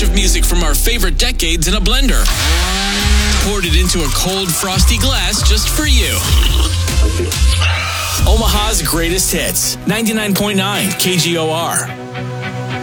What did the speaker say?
of music from our favorite decades in a blender. Poured it into a cold, frosty glass just for you. Omaha's greatest hits. 99.9 KGOR.